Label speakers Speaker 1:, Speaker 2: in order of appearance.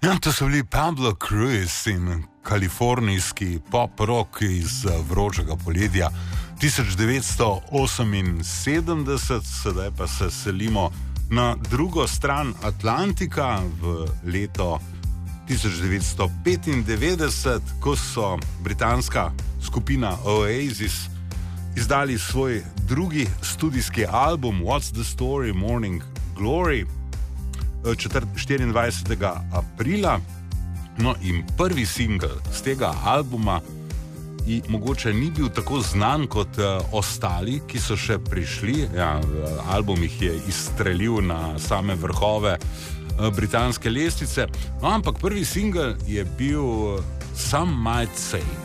Speaker 1: Ja, to so bili Pablo Cruise in kalifornijski pop-rock iz vročega poletja 1978, sedaj pa se selimo na drugo stran Atlantika v leto 1995, ko so britanska skupina Oasis izdali svoj drugi studijski album What's the Story Morning Glory 24. aprila. No, in prvi singel z tega albuma mogoče ni bil tako znan kot ostali, ki so še prišli. Ja, album jih je izstrelil na same vrhove britanske lestvice, no, ampak prvi singel je bil Some Might Say.